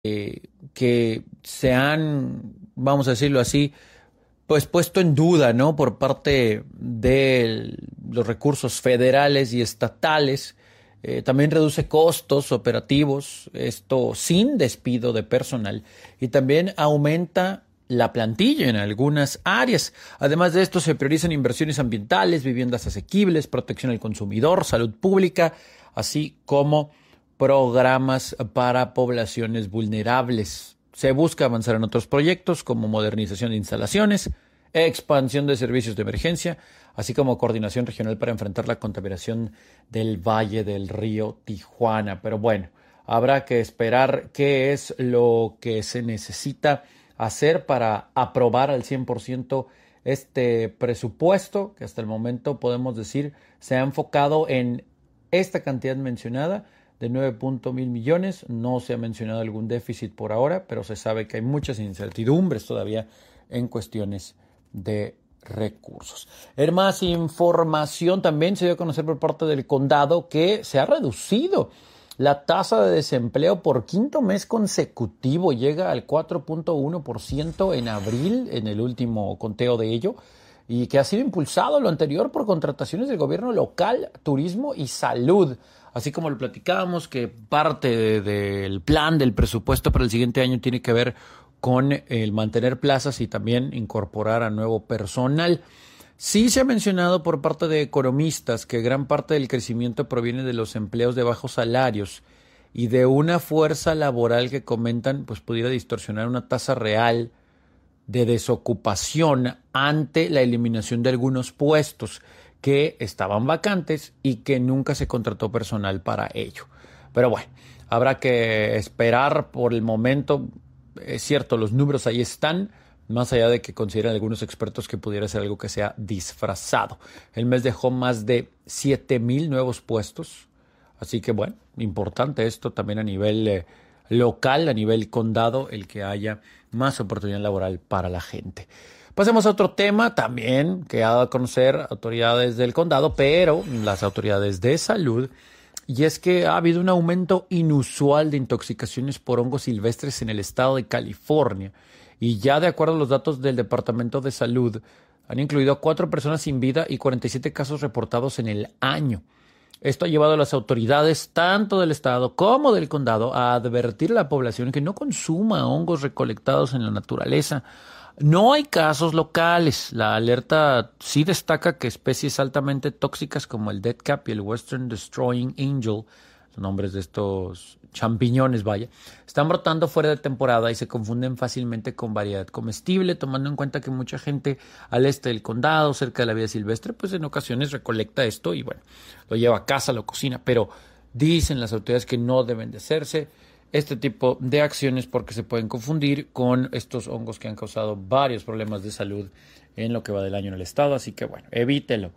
que se han, vamos a decirlo así, pues puesto en duda, ¿no? Por parte de los recursos federales y estatales. También reduce costos operativos, esto sin despido de personal, y también aumenta la plantilla en algunas áreas. Además de esto, se priorizan inversiones ambientales, viviendas asequibles, protección al consumidor, salud pública, así como programas para poblaciones vulnerables. Se busca avanzar en otros proyectos como modernización de instalaciones, expansión de servicios de emergencia, así como coordinación regional para enfrentar la contaminación del Valle del Río Tijuana. Pero bueno, habrá que esperar qué es lo que se necesita hacer para aprobar al 100% este presupuesto, que hasta el momento podemos decir se ha enfocado en esta cantidad mencionada de 9.1 millones. No se ha mencionado algún déficit por ahora, pero se sabe que hay muchas incertidumbres todavía en cuestiones de recursos. En más información, también se dio a conocer por parte del condado que se ha reducido la tasa de desempleo por quinto mes consecutivo. Llega al 4.1% en abril, en el último conteo de ello, y que ha sido impulsado lo anterior por contrataciones del gobierno local, turismo y salud. Así como lo platicábamos, que parte del plan del presupuesto para el siguiente año tiene que ver con el mantener plazas y también incorporar a nuevo personal. Sí se ha mencionado por parte de economistas que gran parte del crecimiento proviene de los empleos de bajos salarios y de una fuerza laboral que comentan pues pudiera distorsionar una tasa real de desocupación ante la eliminación de algunos puestos que estaban vacantes y que nunca se contrató personal para ello. Pero bueno, habrá que esperar. Por el momento. Es cierto, los números ahí están, más allá de que consideran algunos expertos que pudiera ser algo que sea disfrazado. El mes dejó más de 7,000 nuevos puestos, así que bueno, importante esto también a nivel local, a nivel condado, el que haya más oportunidad laboral para la gente. Pasemos a otro tema también que ha dado a conocer autoridades del condado, pero las autoridades de salud. Y es que ha habido un aumento inusual de intoxicaciones por hongos silvestres en el estado de California. Y ya de acuerdo a los datos del Departamento de Salud, han incluido a 4 personas sin vida y 47 casos reportados en el año. Esto ha llevado a las autoridades tanto del estado como del condado a advertir a la población que no consuma hongos recolectados en la naturaleza. No hay casos locales. La alerta sí destaca que especies altamente tóxicas como el Deadcap y el Western Destroying Angel, son nombres de estos champiñones, vaya, están brotando fuera de temporada y se confunden fácilmente con variedad comestible, tomando en cuenta que mucha gente al este del condado, cerca de la vida silvestre, pues en ocasiones recolecta esto y bueno, lo lleva a casa, lo cocina, pero dicen las autoridades que no deben de hacerse este tipo de acciones porque se pueden confundir con estos hongos que han causado varios problemas de salud en lo que va del año en el estado. Así que bueno, evítelo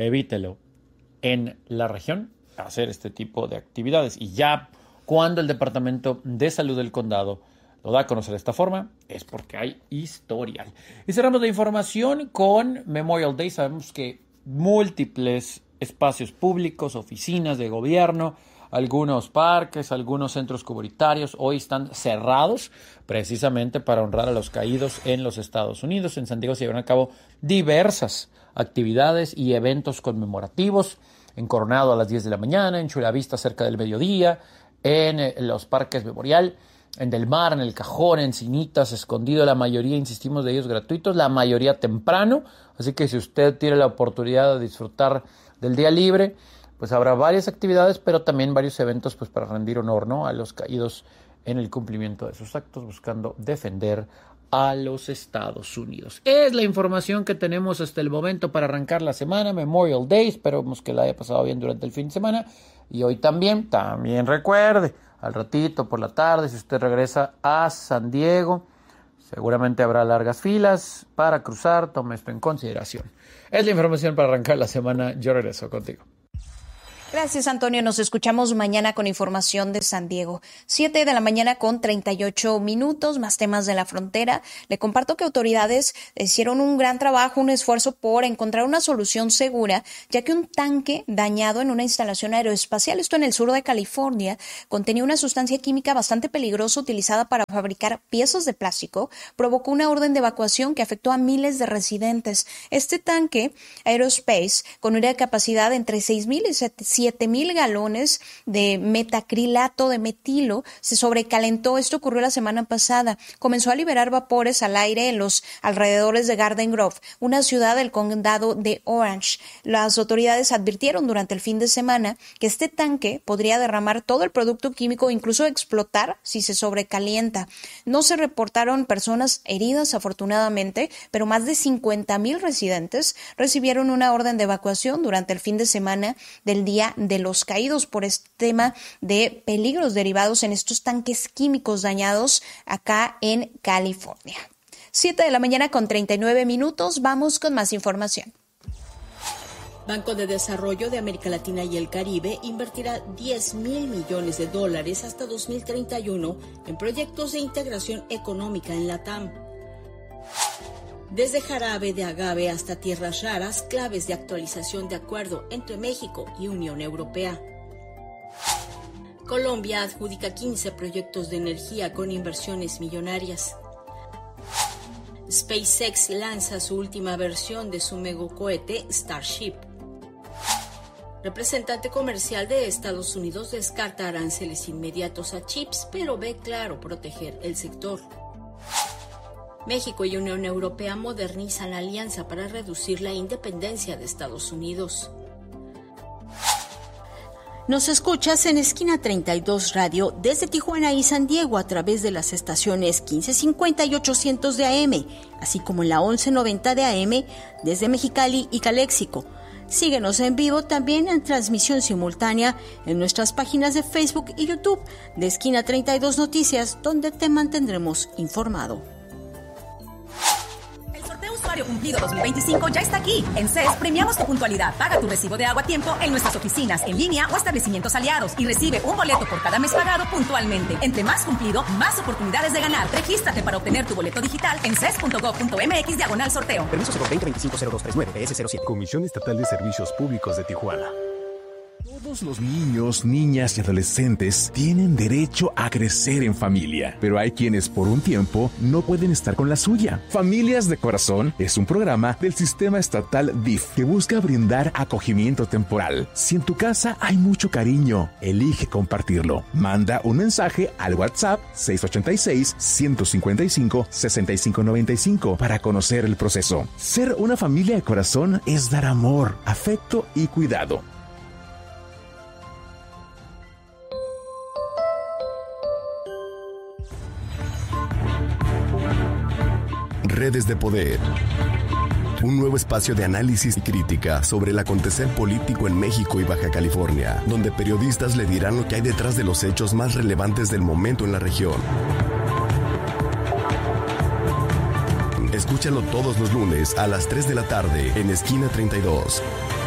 en la región, hacer este tipo de actividades. Y ya cuando el Departamento de Salud del condado lo da a conocer de esta forma, es porque hay historial. Y cerramos la información con Memorial Day. Sabemos que múltiples espacios públicos, oficinas de gobierno, algunos parques, algunos centros comunitarios hoy están cerrados precisamente para honrar a los caídos en los Estados Unidos. En San Diego se llevan a cabo diversas actividades y eventos conmemorativos. En Coronado a las 10 de la mañana, en Chula Vista cerca del mediodía, en los parques Memorial, en Del Mar, en El Cajón, en Cinitas, Escondido, la mayoría, insistimos, de ellos gratuitos, la mayoría temprano. Así que si usted tiene la oportunidad de disfrutar del día libre, pues habrá varias actividades, pero también varios eventos pues para rendir honor, ¿no?, a los caídos en el cumplimiento de sus actos, buscando defender a los Estados Unidos. Es la información que tenemos hasta el momento para arrancar la semana, Memorial Day. Esperemos que la haya pasado bien durante el fin de semana. Y hoy también recuerde, al ratito por la tarde, si usted regresa a San Diego, seguramente habrá largas filas para cruzar. Tome esto en consideración. Es la información para arrancar la semana. Yo regreso contigo. Gracias, Antonio. Nos escuchamos mañana con información de San Diego. 7 de la mañana con 38 minutos, más temas de la frontera. Le comparto que autoridades hicieron un gran trabajo, un esfuerzo por encontrar una solución segura, ya que un tanque dañado en una instalación aeroespacial, esto en el sur de California, contenía una sustancia química bastante peligrosa utilizada para fabricar piezas de plástico, provocó una orden de evacuación que afectó a miles de residentes. Este tanque Aerospace, con una capacidad entre 6,000 y 7,000 galones de metacrilato de metilo, se sobrecalentó. Esto ocurrió la semana pasada. Comenzó a liberar vapores al aire en los alrededores de Garden Grove, una ciudad del condado de Orange. Las autoridades advirtieron durante el fin de semana que este tanque podría derramar todo el producto químico, incluso explotar si se sobrecalienta. No se reportaron personas heridas, afortunadamente, pero más de 50,000 residentes recibieron una orden de evacuación durante el fin de semana del Día de los Caídos por este tema de peligros derivados en estos tanques químicos dañados acá en California. 7 de la mañana con 39 minutos. Vamos con más información. Banco de Desarrollo de América Latina y el Caribe invertirá $10,000 millones hasta 2031 en proyectos de integración económica en LATAM. Desde jarabe de agave hasta tierras raras, claves de actualización de acuerdo entre México y Unión Europea. Colombia adjudica 15 proyectos de energía con inversiones millonarias. SpaceX lanza su última versión de su megacohete Starship. Representante comercial de Estados Unidos descarta aranceles inmediatos a chips, pero ve claro proteger el sector. México y Unión Europea modernizan la alianza para reducir la independencia de Estados Unidos. Nos escuchas en Esquina 32 Radio desde Tijuana y San Diego a través de las estaciones 1550 y 800 de AM, así como en la 1190 de AM desde Mexicali y Caléxico. Síguenos en vivo también en transmisión simultánea en nuestras páginas de Facebook y YouTube de Esquina 32 Noticias, donde te mantendremos informado. Usuario Cumplido 2025 ya está aquí. En CES premiamos tu puntualidad. Paga tu recibo de agua a tiempo en nuestras oficinas, en línea o establecimientos aliados y recibe un boleto por cada mes pagado puntualmente. Entre más cumplido, más oportunidades de ganar. Regístrate para obtener tu boleto digital en ces.gov.mx/sorteo. Permiso 020-250239 PS07. Comisión Estatal de Servicios Públicos de Tijuana. Todos los niños, niñas y adolescentes tienen derecho a crecer en familia, pero hay quienes por un tiempo no pueden estar con la suya. Familias de Corazón es un programa del sistema estatal DIF que busca brindar acogimiento temporal. Si en tu casa hay mucho cariño, elige compartirlo. Manda un mensaje al WhatsApp 686-155-6595 para conocer el proceso. Ser una familia de corazón es dar amor, afecto y cuidado. Redes de Poder. Un nuevo espacio de análisis y crítica sobre el acontecer político en México y Baja California, donde periodistas le dirán lo que hay detrás de los hechos más relevantes del momento en la región. Escúchalo todos los lunes a las 3 de la tarde en Esquina 32.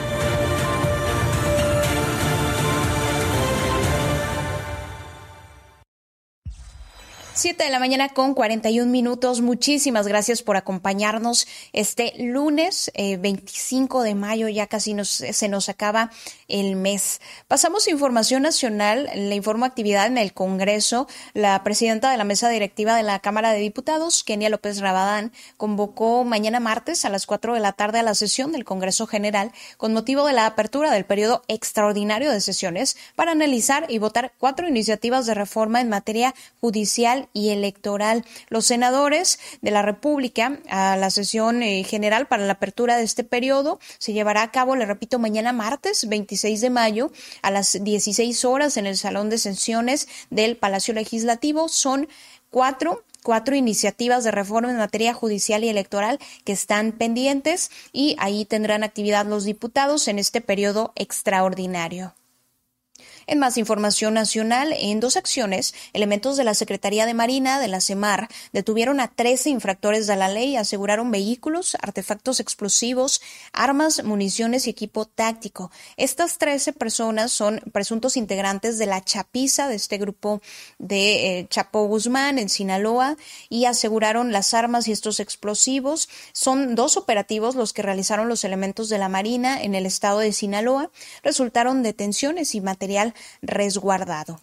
7 de la mañana con 41 minutos. Muchísimas gracias por acompañarnos este lunes 25 de mayo. Ya casi se nos acaba el mes. Pasamos a información nacional. Le informo actividad en el Congreso. La presidenta de la mesa directiva de la Cámara de Diputados, Kenia López Rabadán, convocó mañana martes a las 4 de la tarde a la sesión del Congreso General con motivo de la apertura del periodo extraordinario de sesiones para analizar y votar 4 iniciativas de reforma en materia judicial y electoral. Los senadores de la República a la sesión general para la apertura de este periodo se llevará a cabo, le repito, mañana martes 26 de mayo a las 16 horas en el Salón de Sesiones del Palacio Legislativo. Son cuatro iniciativas de reforma en materia judicial y electoral que están pendientes y ahí tendrán actividad los diputados en este periodo extraordinario. En más información nacional, en 2 acciones, elementos de la Secretaría de Marina de la SEMAR detuvieron a 13 infractores de la ley y aseguraron vehículos, artefactos explosivos, armas, municiones y equipo táctico. Estas 13 personas son presuntos integrantes de la chapiza de este grupo de Chapo Guzmán en Sinaloa y aseguraron las armas y estos explosivos. Son 2 operativos los que realizaron los elementos de la Marina en el estado de Sinaloa. Resultaron detenciones y material resguardado.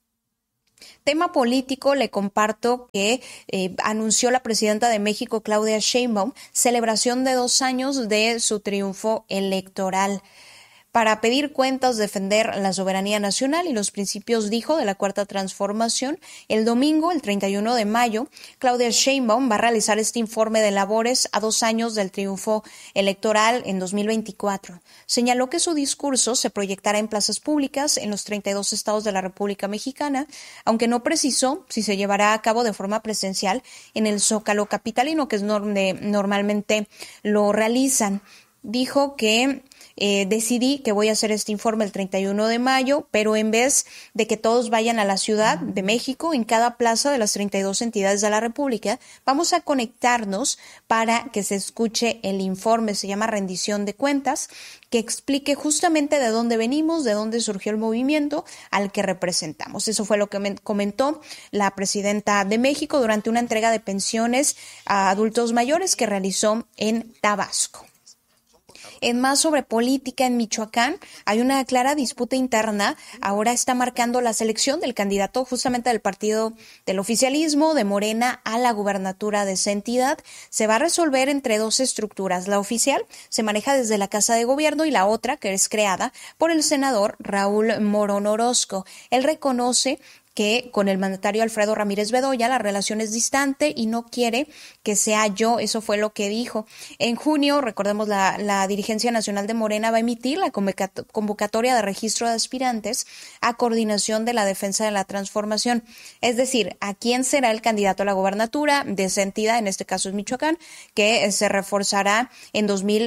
Tema político, le comparto que anunció la presidenta de México, Claudia Sheinbaum, celebración de 2 años de su triunfo electoral. Para pedir cuentas, defender la soberanía nacional y los principios, dijo, de la Cuarta Transformación. El domingo, el 31 de mayo, Claudia Sheinbaum va a realizar este informe de labores a 2 años del triunfo electoral en 2024. Señaló que su discurso se proyectará en plazas públicas en los 32 estados de la República Mexicana, aunque no precisó si se llevará a cabo de forma presencial en el Zócalo capitalino, que es donde normalmente lo realizan. Dijo que decidí que voy a hacer este informe el 31 de mayo, pero en vez de que todos vayan a la Ciudad de México, en cada plaza de las 32 entidades de la República, vamos a conectarnos para que se escuche el informe. Se llama rendición de cuentas, que explique justamente de dónde venimos, de dónde surgió el movimiento al que representamos. Eso fue lo que comentó la presidenta de México durante una entrega de pensiones a adultos mayores que realizó en Tabasco. En más sobre política, en Michoacán hay una clara disputa interna. Ahora está marcando la selección del candidato justamente del partido del oficialismo de Morena a la gubernatura de esa entidad. Se va a resolver entre 2 estructuras. La oficial se maneja desde la Casa de Gobierno y la otra, que es creada por el senador Raúl Morón Orozco. Él reconoce que con el mandatario Alfredo Ramírez Bedoya la relación es distante y no quiere que sea yo. Eso fue lo que dijo. En junio, recordemos, la dirigencia nacional de Morena va a emitir la convocatoria de registro de aspirantes a coordinación de la defensa de la transformación. Es decir, a quién será el candidato a la gobernatura de esa entidad, en este caso es Michoacán, que se reforzará en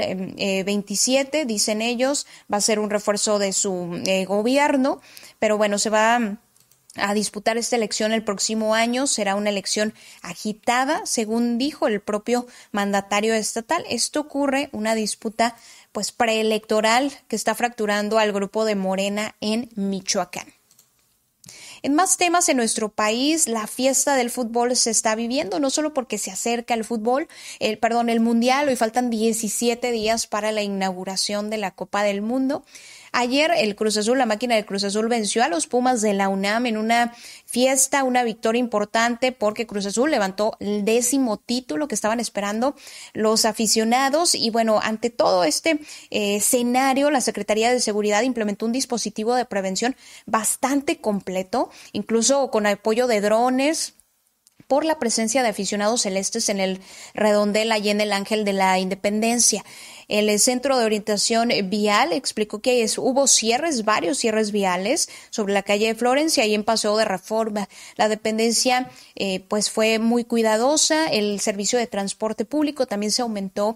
2027, dicen ellos. Va a ser un refuerzo de su gobierno, pero bueno, se va a disputar esta elección el próximo año. Será una elección agitada, según dijo el propio mandatario estatal. Esto ocurre, una disputa pues preelectoral que está fracturando al grupo de Morena en Michoacán. En más temas, en nuestro país, la fiesta del fútbol se está viviendo, no solo porque se acerca el Mundial, hoy faltan 17 días para la inauguración de la Copa del Mundo. Ayer el Cruz Azul, la máquina del Cruz Azul, venció a los Pumas de la UNAM en una fiesta, una victoria importante, porque Cruz Azul levantó el 10º título que estaban esperando los aficionados. Y bueno, ante todo este escenario, la Secretaría de Seguridad implementó un dispositivo de prevención bastante completo, incluso con apoyo de drones, por la presencia de aficionados celestes en el redondel allí en el Ángel de la Independencia. El Centro de Orientación Vial explicó que hubo varios cierres viales sobre la calle de Florencia y en Paseo de Reforma. La dependencia pues fue muy cuidadosa. El servicio de transporte público también se aumentó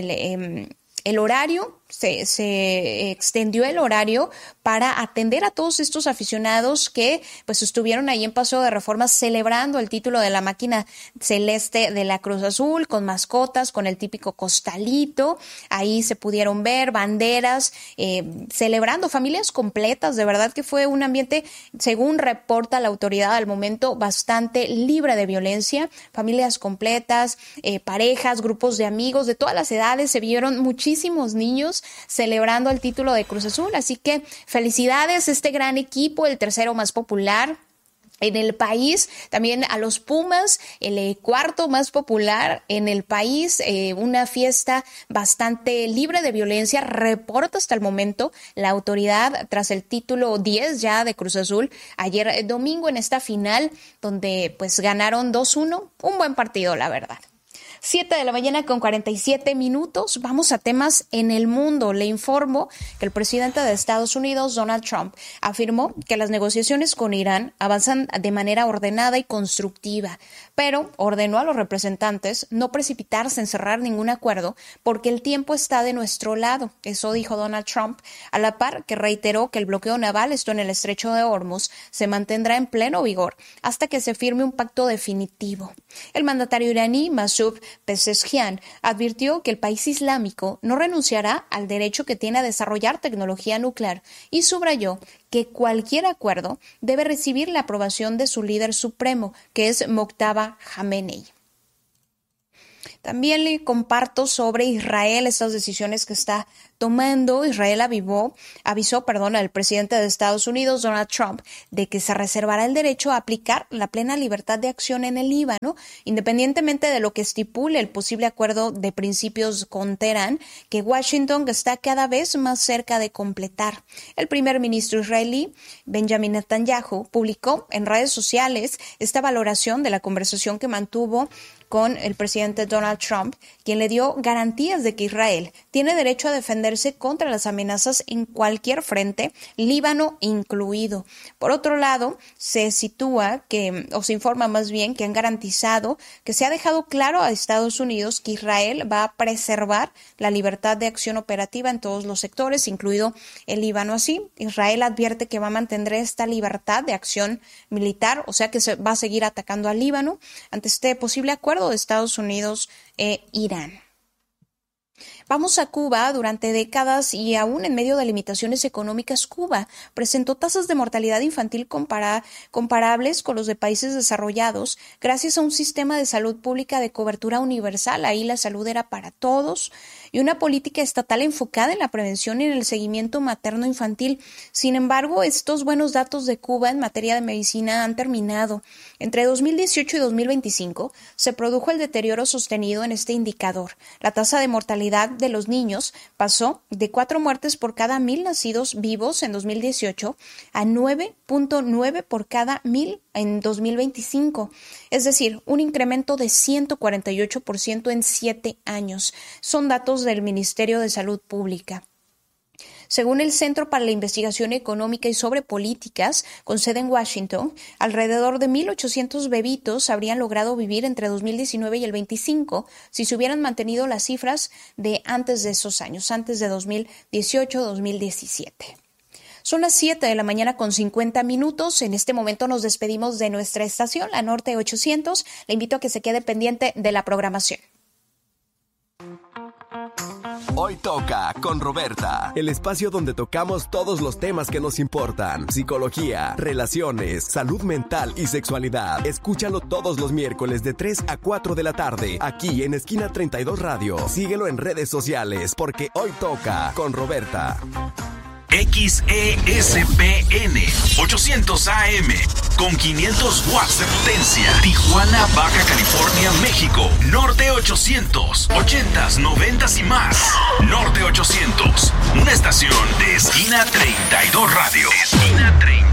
el horario. Se extendió el horario para atender a todos estos aficionados que pues estuvieron ahí en Paseo de Reforma celebrando el título de la máquina celeste de la Cruz Azul, con mascotas, con el típico costalito. Ahí se pudieron ver banderas, celebrando, familias completas. De verdad que fue un ambiente, según reporta la autoridad al momento, bastante libre de violencia. Familias completas, parejas, grupos de amigos de todas las edades. Se vieron muchísimos niños celebrando el título de Cruz Azul, así que felicidades a este gran equipo, el tercero más popular en el país. También a los Pumas, el 4º más popular en el país. Una fiesta bastante libre de violencia, reporta hasta el momento la autoridad tras el título 10 ya de Cruz Azul ayer domingo en esta final, donde pues ganaron 2-1, un buen partido, la verdad. 7 de la mañana con 47 minutos. Vamos a temas en el mundo. Le informo que el presidente de Estados Unidos, Donald Trump, afirmó que las negociaciones con Irán avanzan de manera ordenada y constructiva, pero ordenó a los representantes no precipitarse en cerrar ningún acuerdo porque el tiempo está de nuestro lado. Eso dijo Donald Trump, a la par que reiteró que el bloqueo naval, esto en el estrecho de Hormuz, se mantendrá en pleno vigor hasta que se firme un pacto definitivo. El mandatario iraní, Masoud Pezeshkian, advirtió que el país islámico no renunciará al derecho que tiene a desarrollar tecnología nuclear y subrayó que cualquier acuerdo debe recibir la aprobación de su líder supremo, que es Mojtaba Khamenei. También le comparto sobre Israel, estas decisiones que está tomando. Israel avisó al presidente de Estados Unidos, Donald Trump, de que se reservará el derecho a aplicar la plena libertad de acción en el Líbano, independientemente de lo que estipule el posible acuerdo de principios con Teherán, que Washington está cada vez más cerca de completar. El primer ministro israelí, Benjamin Netanyahu, publicó en redes sociales esta valoración de la conversación que mantuvo con el presidente Donald Trump, quien le dio garantías de que Israel tiene derecho a defenderse contra las amenazas en cualquier frente, Líbano incluido. Por otro lado, se informa más bien que han garantizado que se ha dejado claro a Estados Unidos que Israel va a preservar la libertad de acción operativa en todos los sectores, incluido el Líbano. Así, Israel advierte que va a mantener esta libertad de acción militar, o sea que se va a seguir atacando al Líbano ante este posible acuerdo de Estados Unidos e Irán. Vamos a Cuba. Durante décadas y aún en medio de limitaciones económicas, Cuba presentó tasas de mortalidad infantil comparables con los de países desarrollados gracias a un sistema de salud pública de cobertura universal. Ahí la salud era para todos y una política estatal enfocada en la prevención y en el seguimiento materno-infantil. Sin embargo, estos buenos datos de Cuba en materia de medicina han terminado. Entre 2018 y 2025 se produjo el deterioro sostenido en este indicador. La tasa de mortalidad de los niños pasó de 4 muertes por cada 1,000 nacidos vivos en 2018 a 9.9 por cada 1,000 en 2025, es decir, un incremento de 148% en 7 años. Son datos del Ministerio de Salud Pública. Según el Centro para la Investigación Económica y sobre Políticas, con sede en Washington, alrededor de 1,800 bebitos habrían logrado vivir entre 2019 y el 25 si se hubieran mantenido las cifras de antes de esos años, antes de 2018-2017. Son las 7 de la mañana con 50 minutos. En este momento nos despedimos de nuestra estación, la Norte 800. Le invito a que se quede pendiente de la programación. Hoy toca con Roberta, el espacio donde tocamos todos los temas que nos importan: psicología, relaciones, salud mental y sexualidad. Escúchalo todos los miércoles de 3 a 4 de la tarde, aquí en Esquina 32 Radio. Síguelo en redes sociales, porque hoy toca con Roberta. XESPN 800 AM con 500 watts de potencia. Tijuana, Baja California, México. Norte 800, 80s, 90s y más. Norte 800, una estación de Esquina 32 Radio. Esquina 32.